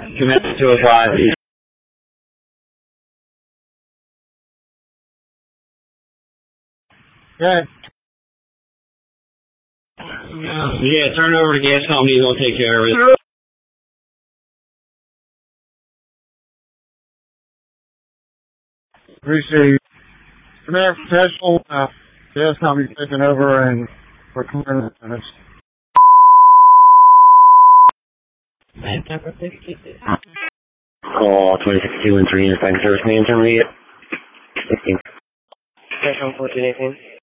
Commit 205. Good. Yeah, turn over to gas company, they'll take care of it. Appreciate Command Professional, gas company taking over and we're clearing the minutes. Call 26-2 and 3 in the second service main intermediate. 16. Special 1418.